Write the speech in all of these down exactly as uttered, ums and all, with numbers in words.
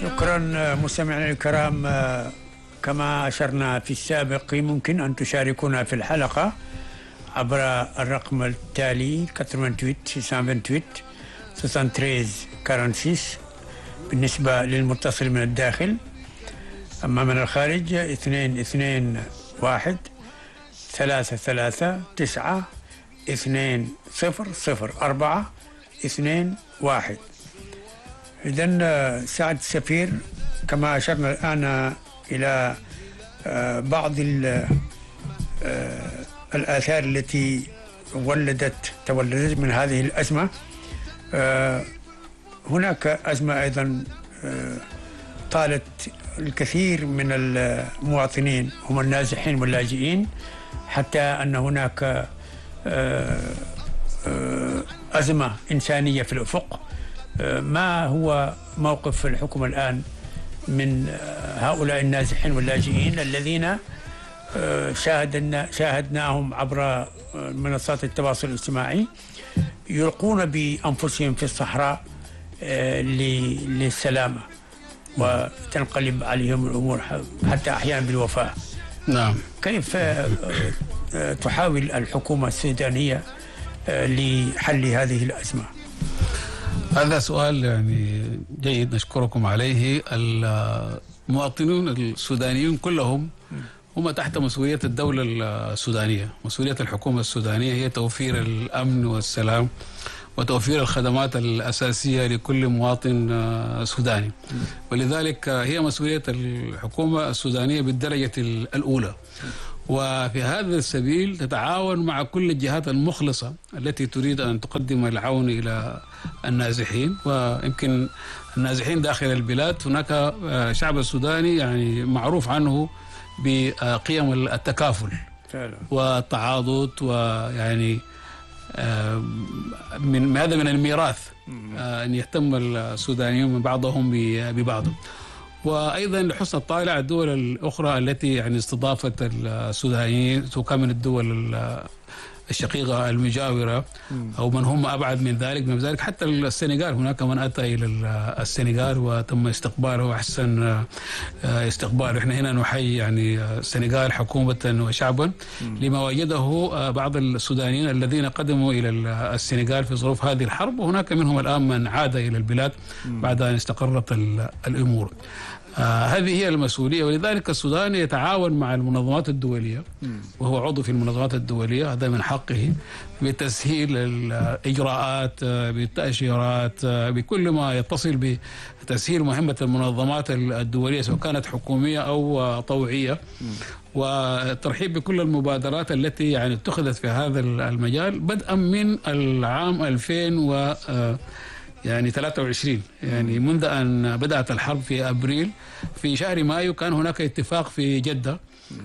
شكرا مستمعينا الكرام. كما أشرنا في السابق ممكن أن تشاركونا في الحلقة عبر الرقم التالي ثمانية وثمانين ستة وثمانين ثلاثة عشر أربعة وستين بالنسبة للمتصل من الداخل. أما من الخارج اثنين اثنين واحد ثلاثة ثلاثة تسعة اثنين صفر صفر أربعة اثنين واحد. إذن سعد السفير، كما أشرنا الآن إلى بعض الآثار التي ولدت تولدت من هذه الأزمة، هناك أزمة أيضا طالت الكثير من المواطنين هم النازحين واللاجئين، حتى أن هناك أزمة إنسانية في الأفق. ما هو موقف الحكومة الآن من هؤلاء النازحين واللاجئين الذين شاهدنا شاهدناهم عبر منصات التواصل الاجتماعي يلقون بأنفسهم في الصحراء للسلامة، وتنقلب عليهم الأمور حتى أحيانا بالوفاة؟ نعم. كيف تحاول الحكومة السودانية لحل هذه الأزمة؟ هذا سؤال يعني جيد، نشكركم عليه. المواطنون السودانيون كلهم هم تحت مسؤولية الدولة السودانية. مسؤولية الحكومة السودانية هي توفير الأمن والسلام وتوفير الخدمات الأساسية لكل مواطن سوداني، ولذلك هي مسؤولية الحكومة السودانية بالدرجة الأولى. وفي هذا السبيل تتعاون مع كل الجهات المخلصة التي تريد أن تقدم العون إلى النازحين. ويمكن النازحين داخل البلاد، هناك شعب السوداني يعني معروف عنه بقيم التكافل والتعاضد، ويعني من هذا من الميراث أن يهتم السودانيون من بعضهم ببعض. وأيضا لحسن الطالع الدول الأخرى التي يعني استضافت السودانيين، سواء من الدول الشقيقة المجاورة أو من هم أبعد من ذلك من ذلك حتى السنغال، هناك من أتى إلى السنغال وتم استقباله أحسن استقبال. إحنا هنا نحيي يعني السنغال حكومة وشعبا لما وجده بعض السودانيين الذين قدموا إلى السنغال في ظروف هذه الحرب، وهناك منهم الآن من عاد إلى البلاد بعد أن استقرت الأمور. آه هذه هي المسؤولية، ولذلك السودان يتعاون مع المنظمات الدولية، وهو عضو في المنظمات الدولية، هذا من حقه، بتسهيل الإجراءات بالتأشيرات، بكل ما يتصل بتسهيل مهمة المنظمات الدولية سواء كانت حكومية أو طوعية، وترحيب بكل المبادرات التي يعني اتخذت في هذا المجال بدءا من العام ألفين و يعني ثلاثة وعشرين، يعني منذ أن بدأت الحرب في أبريل. في شهر مايو كان هناك اتفاق في جدة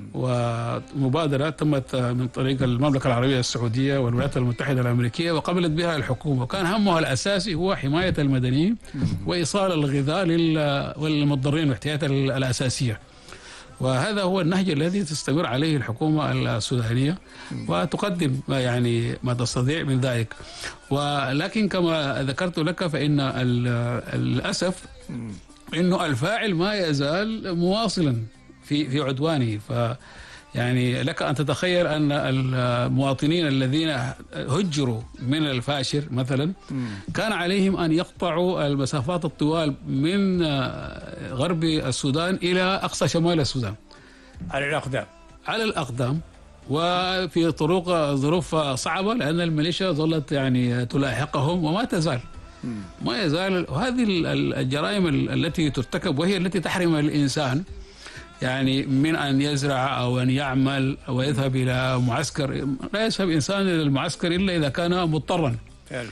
ومبادرة تمت من طريق المملكة العربية السعودية والولايات المتحدة الأمريكية وقبلت بها الحكومة، وكان همها الأساسي هو حماية المدنيين وإيصال الغذاء للمضطرين والاحتياجات الأساسية. وهذا هو النهج الذي تستمر عليه الحكومة السودانية وتقدم ما يعني ما تستطيع من ذلك. ولكن كما ذكرت لك فإن الأسف إنه الفاعل ما يزال مواصلا في في عدوانه. ف يعني لك أن تتخيل أن المواطنين الذين هجروا من الفاشر مثلا كان عليهم أن يقطعوا المسافات الطوال من غرب السودان إلى أقصى شمال السودان على الأقدام على الأقدام وفي طرق ظروف صعبة، لأن الميليشيا ظلت يعني تلاحقهم وما تزال ما يزال. وهذه الجرائم التي ترتكب وهي التي تحرم الإنسان يعني من أن يزرع أو أن يعمل أو يذهب إلى معسكر. لا يذهب إنسان إلى المعسكر إلا إذا كان مضطرا فعلا.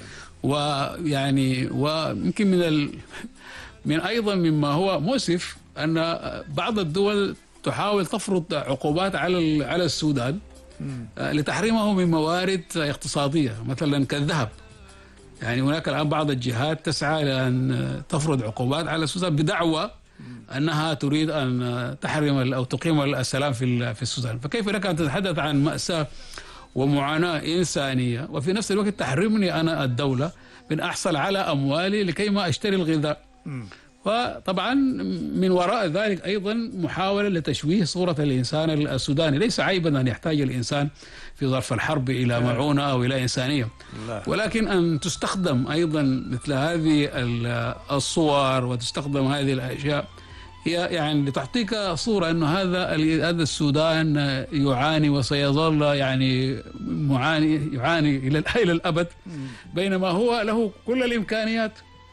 ويعني ويمكن من ال... من أيضا مما هو مؤسف أن بعض الدول تحاول تفرض عقوبات على على السودان لتحريمه من موارد اقتصادية مثلا كالذهب. يعني هناك الآن بعض الجهات تسعى إلى أن تفرض عقوبات على السودان بدعوى أنها تريد أن تحرم أو تقيم السلام في في السودان. فكيف لك أن تتحدث عن مأساة ومعاناة إنسانية وفي نفس الوقت تحرمني أنا الدولة من أحصل على أموالي لكي ما أشتري الغذاء؟ وطبعا من وراء ذلك أيضا محاولة لتشويه صورة الإنسان السوداني. ليس عيبا أن يحتاج الإنسان في ظرف الحرب إلى معونة أو إلى إنسانية، ولكن أن تستخدم أيضا مثل هذه الصور وتستخدم هذه الأشياء هي يعني لتعطيك صورة أنه هذا هذا السودان يعاني وسيظل يعني معاني يعاني إلى إلى الأبد، بينما هو له كل الإمكانيات.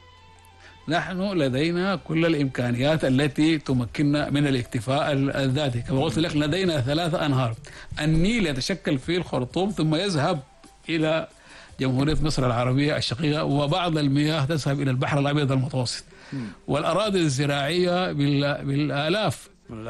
نحن لدينا كل الإمكانيات التي تمكننا من الاكتفاء الذاتي. كما قلت لك لدينا ثلاثة أنهار، النيل يتشكل في الخرطوم ثم يذهب إلى جمهورية مصر العربية الشقيقة، وبعض المياه تذهب إلى البحر الأبيض المتوسط، والأراضي الزراعية بالآلاف،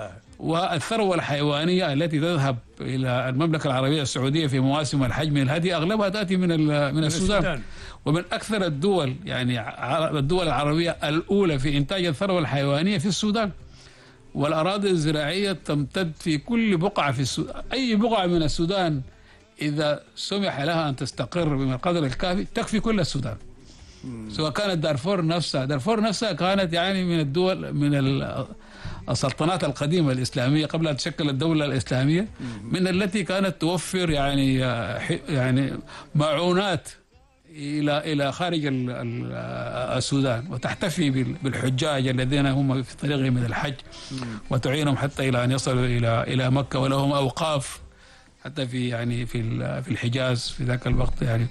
والثروة الحيوانية التي تذهب إلى المملكة العربية السعودية في مواسم الحج من الهدي أغلبها تأتي من من السودان. ومن أكثر الدول يعني الدول العربية الأولى في إنتاج الثروة الحيوانية في السودان، والأراضي الزراعية تمتد في كل بقعة في السودان. أي بقعة من السودان إذا سمح لها أن تستقر بالقدر الكافي تكفي كل السودان، سواء كانت دارفور نفسها. دارفور نفسها كانت يعني من الدول من السلطنات القديمة الإسلامية قبل أن تشكل الدولة الإسلامية، من التي كانت توفر يعني يعني معونات إلى إلى خارج السودان، وتحتفي بالحجاج الذين هم في طريقهم من الحج، وتعينهم حتى إلى أن يصلوا إلى إلى مكة، ولهم أوقاف حتى في يعني في في الحجاز في ذاك الوقت يعني.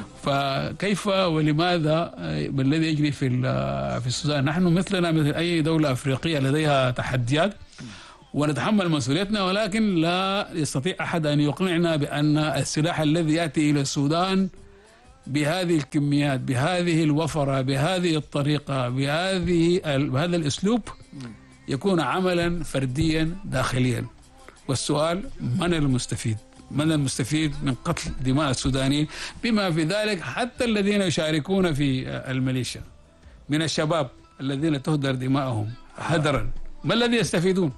فكيف ولماذا ما الذي يجري في في السودان؟ نحن مثلنا مثل أي دولة أفريقية لديها تحديات ونتحمل مسؤوليتنا، ولكن لا يستطيع أحد أن يقنعنا بأن السلاح الذي يأتي إلى السودان بهذه الكميات بهذه الوفرة بهذه الطريقة بهذه بهذا الأسلوب يكون عملا فرديا داخليا. والسؤال من المستفيد؟ من المستفيد من قتل دماء السودانيين، بما في ذلك حتى الذين يشاركون في الميليشيا من الشباب الذين تهدر دماءهم هدرا؟ ما الذي يستفيدون؟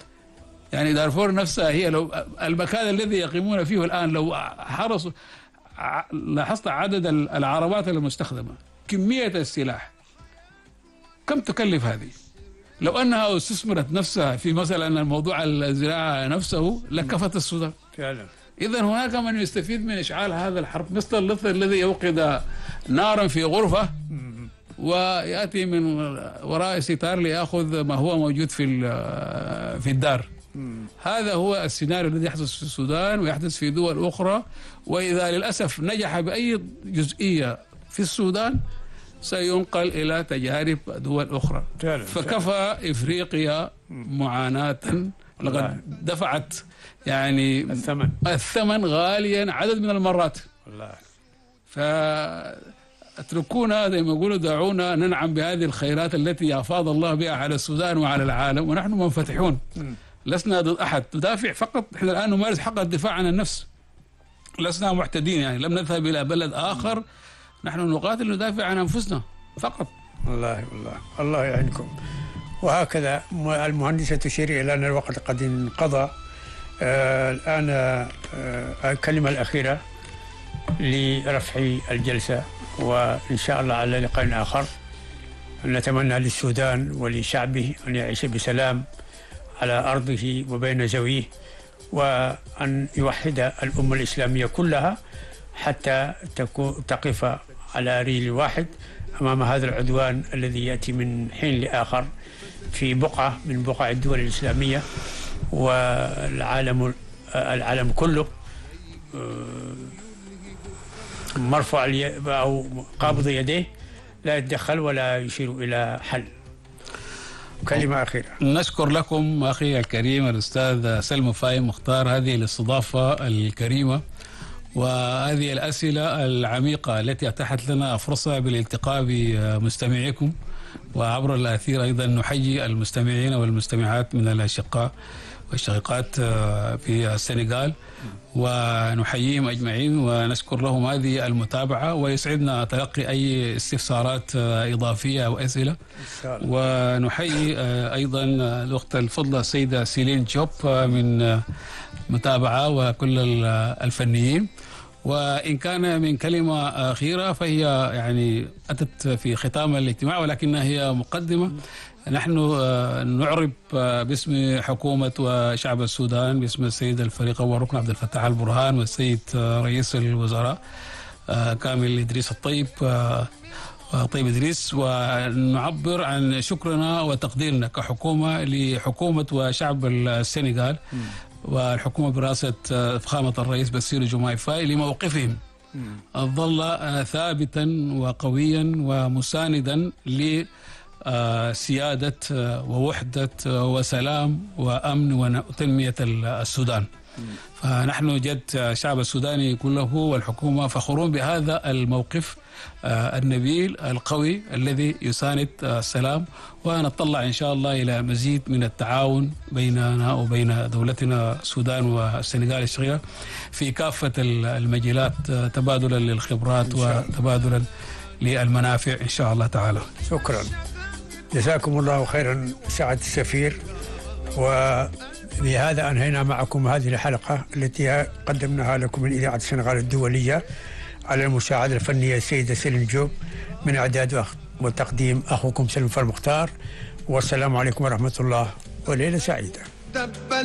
يعني دارفور نفسها هي لو المكان الذي يقيمون فيه الآن لو حرصوا، لاحظت عدد العربات المستخدمة، كمية السلاح، كم تكلف هذه؟ لو أنها استثمرت نفسها في مثلا الموضوع الزراعة نفسه لكفت السودان فعلا. إذن هناك من يستفيد من إشعال هذا الحرب، مثل اللص الذي يوقد نارا في غرفة ويأتي من وراء ستار ليأخذ ما هو موجود في في الدار. هذا هو السيناريو الذي يحدث في السودان ويحدث في دول أخرى، وإذا للأسف نجح بأي جزئية في السودان سينقل إلى تجارب دول أخرى. فكفى إفريقيا معاناة، لقد دفعت يعني الثمن الثمن غاليا عدد من المرات. فاتركونا زي ما يقولوا، دعونا ننعم بهذه الخيرات التي أفاض الله بها على السودان وعلى العالم، ونحن منفتحون لسنا ضد أحد، ندافع فقط. احنا الآن نمارس حق الدفاع عن النفس، لسنا معتدين يعني، لم نذهب إلى بلد آخر، نحن نقاتل ندافع عن أنفسنا فقط. الله الله الله يعينكم. وهكذا المهندسة تشير إلى أن الوقت قد انقضى. آه الآن آه الكلمة الأخيرة لرفع الجلسة، وإن شاء الله على لقاء آخر. نتمنى للسودان ولشعبه أن يعيش بسلام على أرضه وبين زويه، وأن يوحد الأمة الإسلامية كلها حتى تقف على رجل واحد أمام هذا العدوان الذي يأتي من حين لآخر في بقعة من بقع الدول الإسلامية، والعالم العالم كله مرفوع أو قابض يديه، لا يتدخل ولا يشير إلى حل. كلمة أخيرة. نشكر لكم أخي الكريم الأستاذ سلمى فايم مختار هذه الاستضافة الكريمة وهذه الأسئلة العميقة التي أتاحت لنا فرصة بالالتقاء بمستمعيكم، وعبر الأثير أيضا نحيي المستمعين والمستمعات من الأشقاء والشقيقات في السنغال، ونحييهم أجمعين ونشكر لهم هذه المتابعة، ويسعدنا تلقي أي استفسارات إضافية أو أسئلة. ونحيي أيضا الأخت الفضلة السيدة سيلين جوب من متابعة وكل الفنيين، وإن كان من كلمة أخيرة فهي يعني أتت في ختام الاجتماع، ولكنها هي مقدمة. نحن نعرب باسم حكومة وشعب السودان، باسم السيد الفريق أول ركن عبد الفتاح البرهان والسيد رئيس الوزراء كامل إدريس الطيب طيب إدريس، ونعبر عن شكرنا وتقديرنا كحكومة لحكومة وشعب السنغال والحكومة برئاسة فخامة الرئيس بسيرو جوماي فاي لموقفهم ظل ثابتا وقويا ومساندا لسيادة ووحدة وسلام وأمن وتنمية السودان. فنحن جد شعب السوداني كله والحكومة فخورون بهذا الموقف النبيل القوي الذي يساند السلام، ونطلع إن شاء الله إلى مزيد من التعاون بيننا وبين دولتنا السودان والسنغال الشقيقة في كافة المجالات، تبادلا للخبرات وتبادلا للمنافع إن شاء الله تعالى. شكرا، جزاكم الله خيرا سعادة السفير. وبهذا أنهينا معكم هذه الحلقة التي قدمناها لكم من إذاعة السنغال الدولية على المساعدة الفنية السيدة سليم جوب، من إعداد وتقديم أخوكم سليم فالمختار. والسلام عليكم ورحمة الله وليلة سعيدة.